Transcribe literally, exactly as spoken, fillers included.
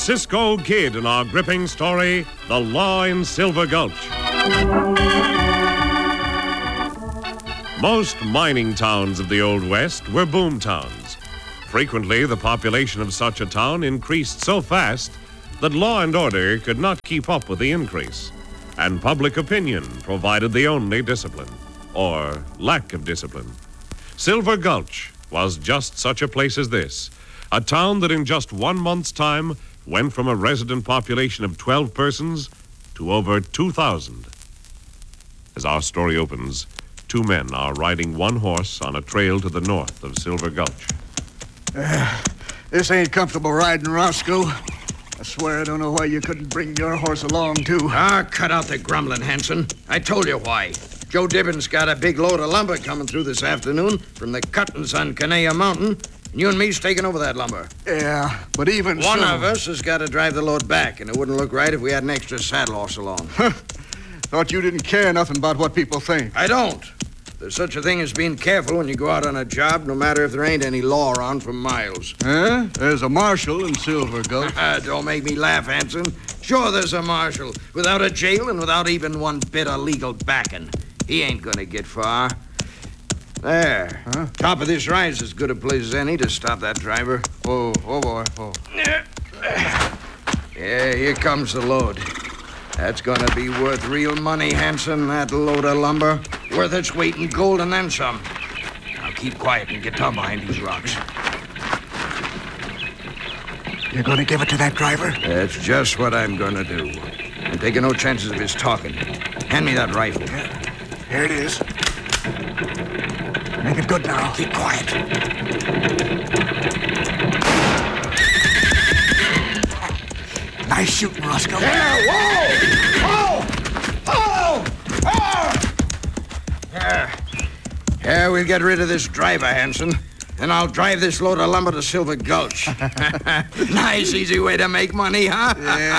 Cisco Kid in our gripping story, The Law in Silver Gulch. Most mining towns of the Old West were boom towns. Frequently, the population of such a town increased so fast that law and order could not keep up with the increase, and public opinion provided the only discipline, or lack of discipline. Silver Gulch was just such a place as this, a town that in just one month's time went from a resident population of twelve persons to over two thousand. As our story opens, two men are riding one horse on a trail to the north of Silver Gulch. Uh, this ain't comfortable riding, Roscoe. I swear I don't know why you couldn't bring your horse along, too. Ah, cut out the grumbling, Hanson. I told you why. Joe Dibbins got a big load of lumber coming through this afternoon from the cuttings on Canea Mountain. And you and me's taking over that lumber. Yeah, but even One so... of us has got to drive the load back, and it wouldn't look right if we had an extra saddle horse along. Thought you didn't care nothing about what people think. I don't. There's such a thing as being careful when you go out on a job, no matter if there ain't any law around for miles. Huh? There's a marshal in Silver Gulch. Don't make me laugh, Hanson. Sure, there's a marshal, without a jail and without even one bit of legal backing. He ain't gonna get far. There. Huh? Top of this rise is as good a place as any to stop that driver. Oh, oh, boy, oh. Yeah, here comes the load. That's gonna be worth real money, Hanson, that load of lumber. Worth its weight in gold and then some. Now keep quiet and get down behind these rocks. You're gonna give it to that driver? That's just what I'm gonna do. I'm taking no chances of his talking. Hand me that rifle. Yeah. Here it is. Make it good now. Keep quiet. Nice shooting, Roscoe. There, whoa! Whoa! Oh! Oh! There. Yeah, we'll get rid of this driver, Hanson. Then I'll drive this load of lumber to Silver Gulch. Nice, easy way to make money, huh? Yeah.